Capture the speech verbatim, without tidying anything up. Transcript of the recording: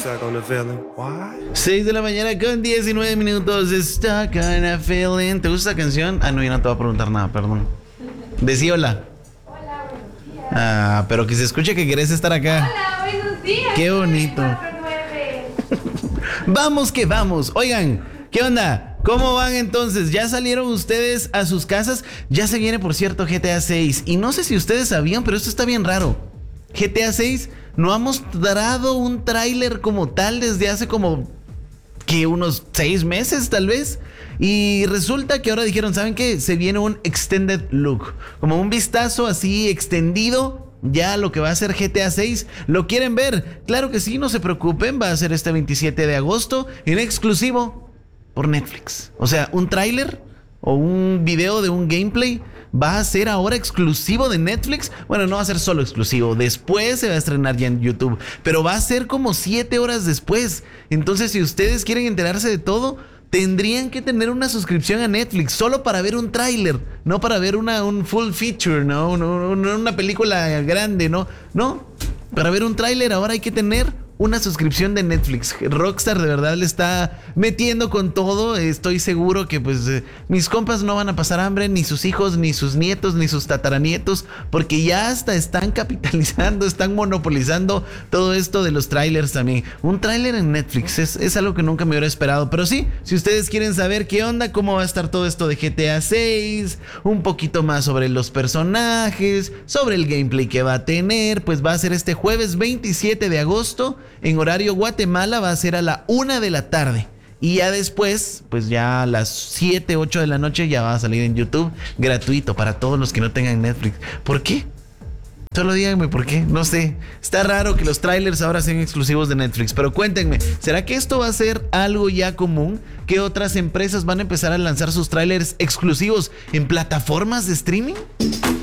seis de la mañana con diecinueve minutos. Stuck on a feeling. ¿Te gusta esa canción? Ah, no, yo no te voy a preguntar nada, perdón. Decí hola. Hola, buenos días. Ah, pero que se escuche que querés estar acá. Hola, buenos días. Qué bonito. Vamos que vamos. Oigan, ¿qué onda? ¿Cómo van entonces? ¿Ya salieron ustedes a sus casas? Ya se viene, por cierto, G T A seis. Y no sé si ustedes sabían, pero esto está bien raro. G T A seis no ha mostrado un tráiler como tal desde hace como que unos seis meses tal vez. Y resulta que ahora dijeron, ¿saben qué? Se viene un extended look, como un vistazo así extendido ya lo que va a ser G T A seis. ¿Lo quieren ver? Claro que sí, no se preocupen, va a ser este veintisiete de agosto en exclusivo por Netflix. O sea, un tráiler o un video de un gameplay va a ser ahora exclusivo de Netflix. Bueno, no va a ser solo exclusivo, después se va a estrenar ya en YouTube, pero va a ser como siete horas después. Entonces, si ustedes quieren enterarse de todo, tendrían que tener una suscripción a Netflix solo para ver un tráiler, no para ver una, un full feature, ¿no? No, no, una película grande, ¿no? No, para ver un tráiler ahora hay que tener una suscripción de Netflix. Rockstar de verdad le está metiendo con todo. Estoy seguro que pues eh, mis compas no van a pasar hambre, ni sus hijos, ni sus nietos, ni sus tataranietos, porque ya hasta están capitalizando, están monopolizando todo esto de los trailers también. Un tráiler en Netflix es, es algo que nunca me hubiera esperado. Pero sí, si ustedes quieren saber qué onda, cómo va a estar todo esto de G T A seis, un poquito más sobre los personajes, sobre el gameplay que va a tener, pues va a ser este jueves veintisiete de agosto. En horario Guatemala va a ser a la una de la tarde. Y ya después, pues ya a las siete, ocho de la noche ya va a salir en YouTube gratuito para todos los que no tengan Netflix. ¿Por qué? Solo díganme por qué, no sé. Está raro que los trailers ahora sean exclusivos de Netflix, pero cuéntenme, ¿será que esto va a ser algo ya común? ¿Que otras empresas van a empezar a lanzar sus trailers exclusivos en plataformas de streaming?